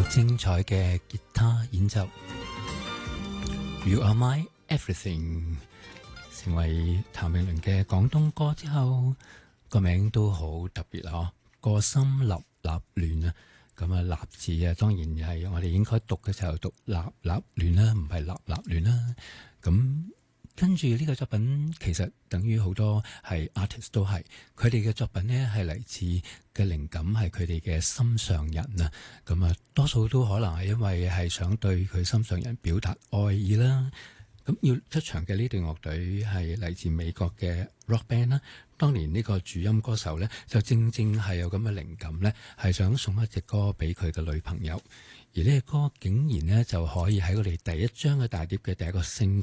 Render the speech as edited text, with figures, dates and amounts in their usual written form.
精彩嘅吉他演奏。You Are My Everything 成為譚詠麟嘅廣東歌之後，個名都好特別嗬，個心立立亂啊！咁啊，立字啊，當然係我哋應該讀嘅時候讀立立亂啦，唔係立立亂啦。咁跟住呢個作品其實等於好多係 artist 都係，佢哋嘅作品呢係嚟自嘅靈感係佢哋嘅心上人啊。咁啊，多數都可能係因為係想對佢心上人表達愛意啦。咁要出場嘅呢隊樂隊係嚟自美國嘅 rock band 啦。當年呢個主音歌手呢，就正正係有咁嘅靈感呢，係想送一隻歌俾佢嘅女朋友。而呢隻歌竟然呢，就可以喺我哋第一張嘅大碟嘅第一個single